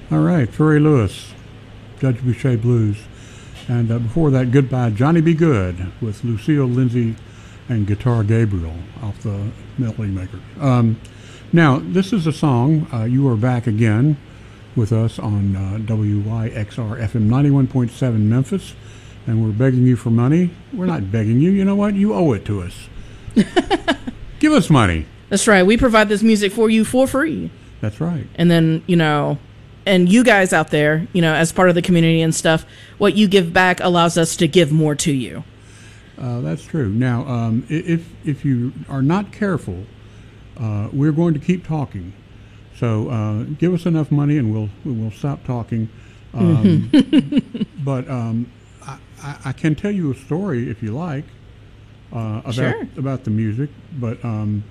All right, Furry Lewis, Judge Boucher Blues. And before that, Goodbye Johnny Be Good with Lucille Lindsay and Guitar Gabriel off the Melody Makers. Now, this is a song, You Are Back Again with us on WYXR FM 91.7 Memphis, and we're begging you for money. We're not begging you. You know what? You owe it to us. Give us money. That's right. We provide this music for you for free. That's right. And then, and you guys out there, as part of the community and stuff, what you give back allows us to give more to you. That's true. Now, if you are not careful, we're going to keep talking. So give us enough money, and we'll stop talking. But I can tell you a story if you like about the music. But I'm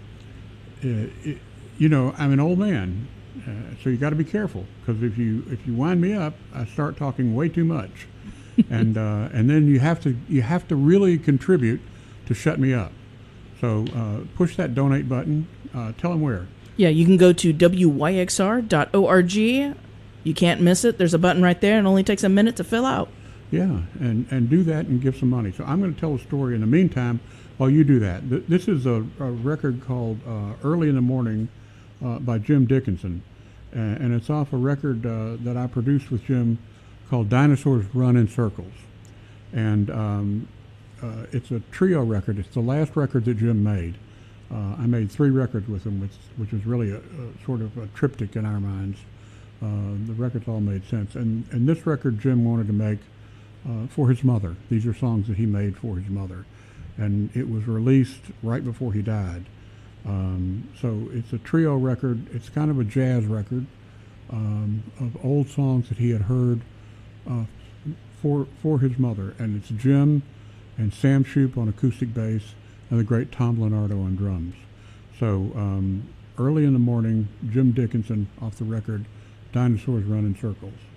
an old man. So you got to be careful, because if you wind me up, I start talking way too much, and then you have to really contribute to shut me up. So push that donate button. Tell them where. Yeah, you can go to wyxr.org. You can't miss it. There's a button right there, and it only takes a minute to fill out. Yeah, and do that and give some money. So I'm going to tell a story in the meantime while you do that. This is a record called Early in the Morning by Jim Dickinson. And it's off a record that I produced with Jim called Dinosaurs Run in Circles. And it's a trio record. It's the last record that Jim made. I made 3 records with him, which was really a sort of a triptych in our minds. The records all made sense. And this record Jim wanted to make for his mother. These are songs that he made for his mother. And it was released right before he died. So it's a trio record. It's kind of a jazz record of old songs that he had heard for his mother. And it's Jim and Sam Shoup on acoustic bass and the great Tom Leonardo on drums. So Early in the Morning, Jim Dickinson off the record, Dinosaurs Run in Circles.